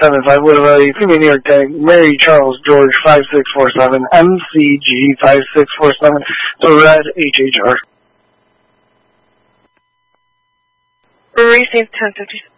775, Willow, Premium New York Tag, Mary Charles George 5647, MCG 5647, to Red HHR. Received 1050.